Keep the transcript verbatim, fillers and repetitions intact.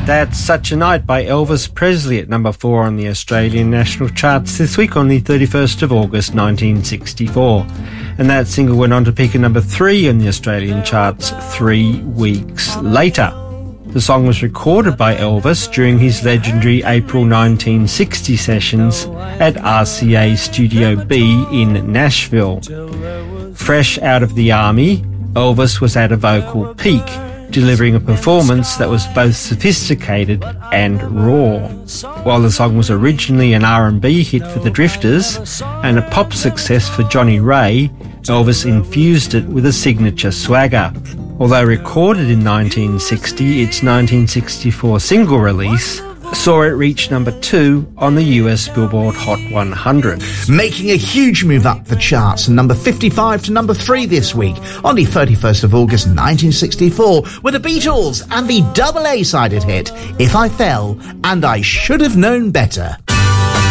That's Such a Night by Elvis Presley at number four on the Australian national charts this week on the thirty-first of August nineteen sixty-four. And that single went on to peak at number three on the Australian charts three weeks later. The song was recorded by Elvis during his legendary April nineteen sixty sessions at R C A Studio B in Nashville. Fresh out of the army, Elvis was at a vocal peak, delivering a performance that was both sophisticated and raw. While the song was originally an R and B hit for the Drifters and a pop success for Johnny Ray, Elvis infused it with a signature swagger. Although recorded in nineteen sixty, its nineteen sixty-four single release saw it reach number two on the U S Billboard Hot one hundred. Making a huge move up the charts from number fifty-five to number three this week on the thirty-first of August nineteen sixty-four with the Beatles and the double A-sided hit If I Fell and I Should Have Known Better.